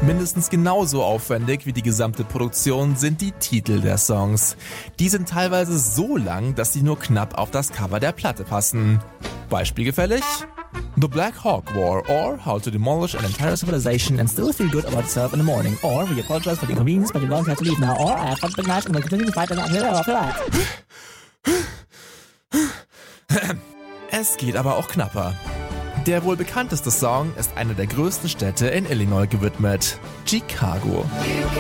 Mindestens genauso aufwendig wie die gesamte Produktion sind die Titel der Songs. Die sind teilweise so lang, dass sie nur knapp auf das Cover der Platte passen. Beispielgefällig? The Black Hawk War or How to Demolish an Entire Civilization and Still Feel Good About Yourself in the Morning or We Apologize for the Inconvenience but you're going to have to leave now or I have fun big night and we'll continue to fight and Es geht aber auch knapper. Der wohl bekannteste Song ist einer der größten Städte in Illinois gewidmet: Chicago.